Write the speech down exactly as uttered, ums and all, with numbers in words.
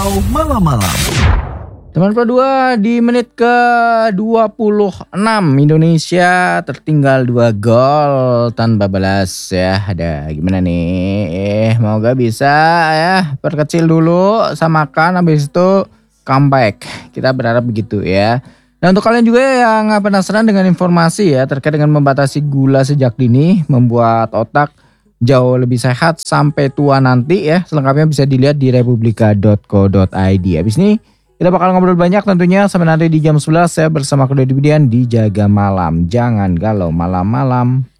Malam-malam. Teman Pro dua di menit ke dua puluh enam Indonesia tertinggal dua gol tanpa balas ya. Ada gimana nih? Eh, semoga bisa ya perkecil dulu, samakan habis itu comeback. Kita berharap begitu ya. Nah, untuk kalian juga yang penasaran dengan informasi ya terkait dengan membatasi gula sejak dini membuat otak jauh lebih sehat sampai tua nanti ya. Selengkapnya bisa dilihat di republika dot co dot id. Habis ini kita bakal ngobrol banyak tentunya sampai nanti di jam sebelas saya bersama Kuda Dividian di Jaga Malam. Jangan galau malam-malam.